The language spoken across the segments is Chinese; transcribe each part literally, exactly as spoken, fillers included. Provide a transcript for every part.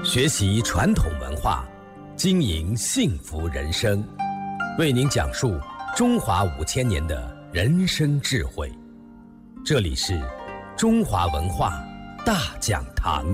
学习传统文化，经营幸福人生，为您讲述中华五千年的人生智慧。这里是中华文化大讲堂。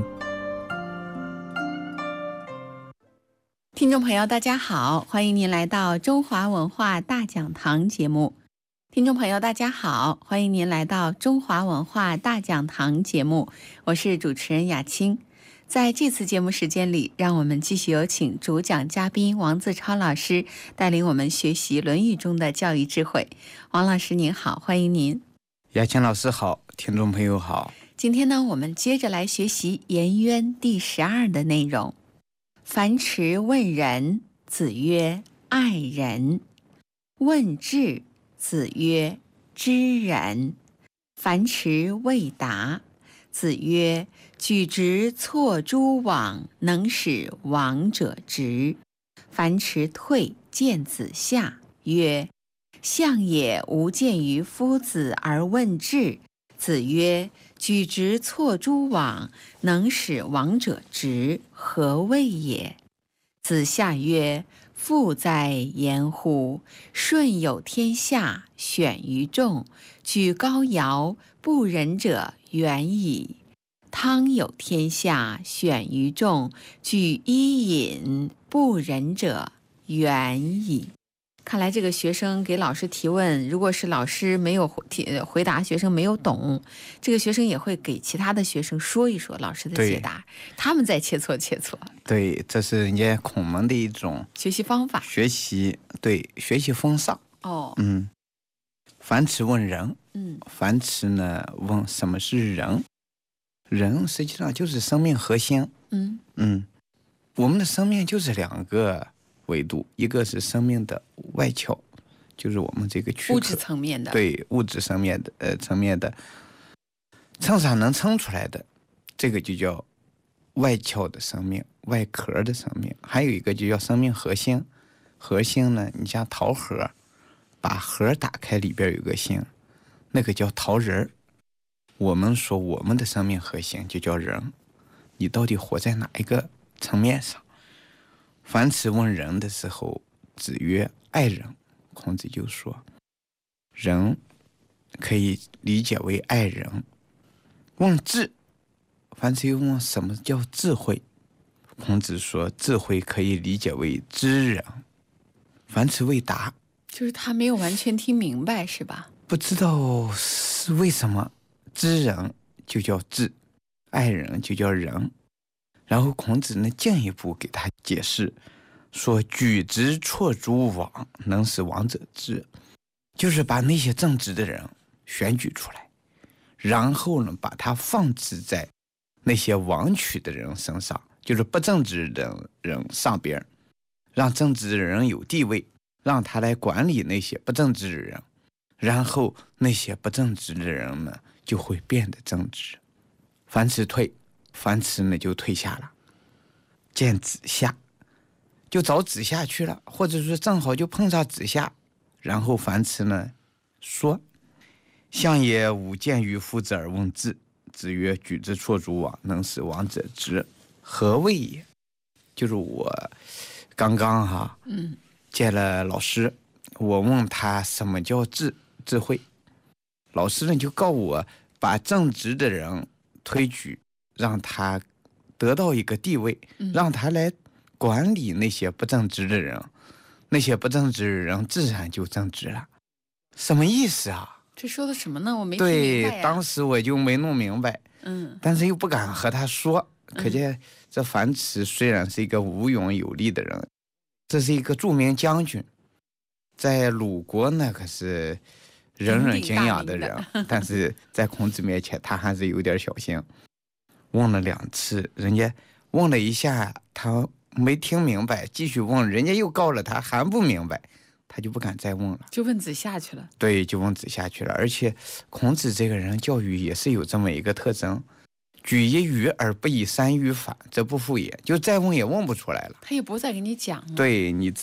听众朋友大家好，欢迎您来到中华文化大讲堂节目。听众朋友大家好，欢迎您来到中华文化大讲堂节目，我是主持人雅青。在这次节目时间里，让我们继续有请主讲嘉宾王自超老师带领我们学习《论语》中的教育智慧。王老师您好，欢迎您。 雅青老师好，听众朋友好。 今天呢，我们接着来学习《颜渊》第十二的内容。樊迟问仁，子曰：爱人。问智，子曰：知人。樊迟未答，子曰：举直错诸枉，能使枉者直。樊迟退，见子夏，曰：相也，无见于夫子而问智。子曰：举直错诸枉，能使枉者直，何谓也？子夏曰：富在言乎！舜有天下，选于众，举高尧，不仁者远矣。汤有天下，选于众，举伊尹，不仁者远矣。看来这个学生给老师提问，如果是老师没有回答，学生没有懂，这个学生也会给其他的学生说一说老师的解答，他们再切磋切磋。 对，这是人家孔门的一种学习方法， 学习对学习风尚。 哦， 嗯，樊迟问仁， 嗯， 樊迟呢问什么是仁？仁实际上就是生命核心。 嗯嗯，我们的生命就是两个维度，一个是生命的外壳，就是我们这个躯壳物质层面的， 对物质层面的呃层面的，称上能称出来的，这个就叫外壳的生命，外壳的生命。还有一个就叫生命核心，核心呢，你像桃核，把核打开，里边有个心，那个叫桃仁。我们说我们的生命核心就叫人，你到底活在哪一个层面上？樊迟问仁的时候，子曰：爱人。孔子就说，仁可以理解为爱人。问智，樊迟又问什么叫智慧？孔子说，智慧可以理解为知人。樊迟未答， 就是他没有完全听明白，是吧？ 不知道是为什么知人就叫智，爱人就叫仁。然后孔子呢进一步给他解释，说举直错诸枉，能使枉者直，就是把那些正直的人选举出来，然后呢把他放置在那些枉取的人身上，就是不正直的人上边，让正直的人有地位，让他来管理那些不正直的人，然后那些不正直的人呢就会变得正直。樊迟退，樊迟呢就退下了，见子夏，就找子夏去了，或者说正好就碰上子夏。然后樊迟呢说，相也，无见于夫子而问智。子曰：举直错诸枉，能使枉者直，何谓也？就是我刚刚哈、 嗯， 见了老师，我问他什么叫智智慧，老师呢就告我，把正直的人推举，让他得到一个地位，让他来管理那些不正直的人，那些不正直的人自然就正直了。什么意思啊？ 这说的什么呢？我没听明白呀。 对，当时我就没弄明白， 嗯， 但是又不敢和他说，可见这樊迟虽然是一个无勇有力的人，这是一个著名将军，在鲁国呢可是人人敬仰的人，但是在孔子面前他还是有点小心。问了两次，人家问了一下他没听明白，继续问，人家又告了他还不明白，他就不敢再问了， 就问子夏去了。 对，就问子夏去了。而且孔子这个人教育也是有这么一个特征，举一隅而不以三隅反，则不复也，就再问也问不出来了， 他也不再给你讲了。 对你